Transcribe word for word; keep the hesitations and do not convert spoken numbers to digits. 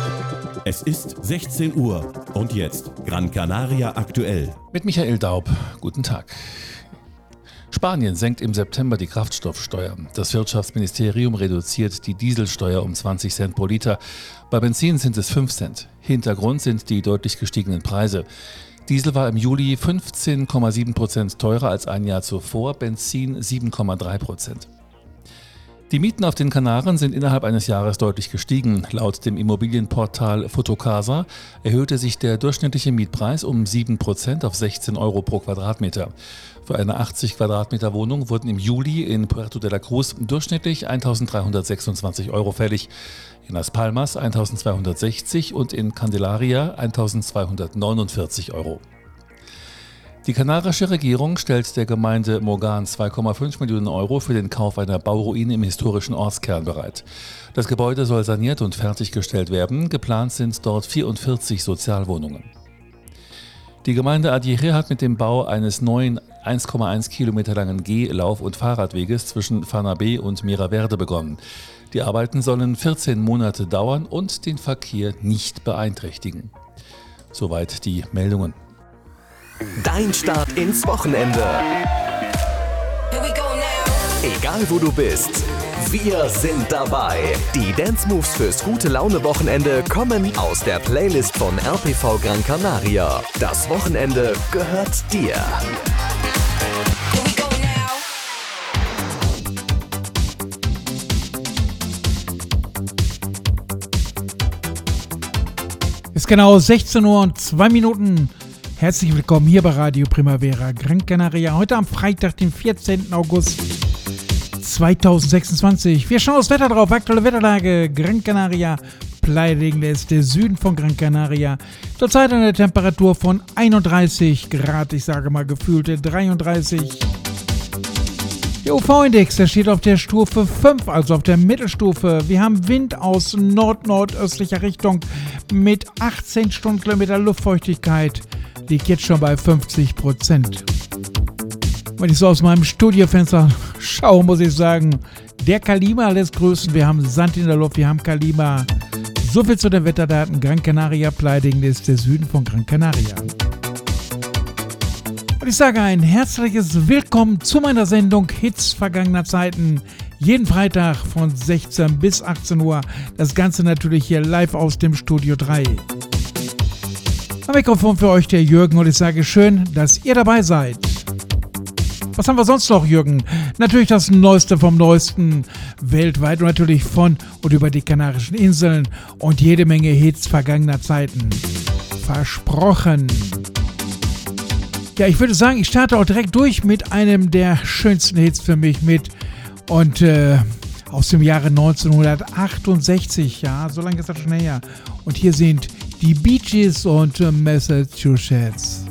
Es ist sechzehn Uhr und jetzt Gran Canaria aktuell. Mit Michael Daub, guten Tag. Spanien senkt im September die Kraftstoffsteuer. Das Wirtschaftsministerium reduziert die Dieselsteuer um zwanzig Cent pro Liter. Bei Benzin sind es fünf Cent. Hintergrund sind die deutlich gestiegenen Preise. Diesel war im Juli fünfzehn Komma sieben Prozent teurer als ein Jahr zuvor, Benzin sieben Komma drei Prozent. Die Mieten auf den Kanaren sind innerhalb eines Jahres deutlich gestiegen. Laut dem Immobilienportal Fotocasa erhöhte sich der durchschnittliche Mietpreis um sieben Prozent auf sechzehn Euro pro Quadratmeter. Für eine achtzig Quadratmeter Wohnung wurden im Juli in Puerto de la Cruz durchschnittlich eintausenddreihundertsechsundzwanzig Euro fällig, in Las Palmas eintausendzweihundertsechzig und in Candelaria eintausendzweihundertneunundvierzig Euro. Die kanarische Regierung stellt der Gemeinde Mogan zwei Komma fünf Millionen Euro für den Kauf einer Bauruine im historischen Ortskern bereit. Das Gebäude soll saniert und fertiggestellt werden. Geplant sind dort vierundvierzig Sozialwohnungen. Die Gemeinde Adigre hat mit dem Bau eines neuen eins Komma eins Kilometer langen Geh-, Lauf- und Fahrradweges zwischen Fanabé und Miraverde begonnen. Die Arbeiten sollen vierzehn Monate dauern und den Verkehr nicht beeinträchtigen. Soweit die Meldungen. Dein Start ins Wochenende. Egal wo du bist, wir sind dabei. Die Dance Moves fürs gute Laune Wochenende kommen aus der Playlist von R P V Gran Canaria. Das Wochenende gehört dir. Ist genau sechzehn Uhr und zwei Minuten. Herzlich willkommen hier bei Radio Primavera Gran Canaria. Heute am Freitag, den vierzehnten August zweitausendsechsundzwanzig. Wir schauen aufs Wetter drauf. Aktuelle Wetterlage Gran Canaria. Playa del Inglés ist der Süden von Gran Canaria. Zurzeit eine Temperatur von einunddreißig Grad. Ich sage mal gefühlte dreiunddreißig. Der U V-Index, der steht auf der Stufe fünf, also auf der Mittelstufe. Wir haben Wind aus nord-nordöstlicher Richtung mit achtzehn Stundenkilometer Luftfeuchtigkeit. Liegt jetzt schon bei fünfzig Prozent. Wenn ich so aus meinem Studiofenster schaue, muss ich sagen, der Kalima lässt grüßen. Wir haben Sand in der Luft, wir haben Kalima. So viel zu den Wetterdaten. Gran Canaria, Playa del Inglés ist der Süden von Gran Canaria. Und ich sage ein herzliches Willkommen zu meiner Sendung Hits vergangener Zeiten. Jeden Freitag von sechzehn bis achtzehn Uhr. Das Ganze natürlich hier live aus dem Studio drei. Am Mikrofon für euch der Jürgen und ich sage schön, dass ihr dabei seid. Was haben wir sonst noch, Jürgen? Natürlich das Neueste vom Neuesten weltweit und natürlich von und über die Kanarischen Inseln und jede Menge Hits vergangener Zeiten. Versprochen. Ja, ich würde sagen, ich starte auch direkt durch mit einem der schönsten Hits für mich mit und äh, aus dem Jahre neunzehnhundertachtundsechzig, ja, so lange ist das schon her. Und hier sind die Bee Gees und äh, Massachusetts.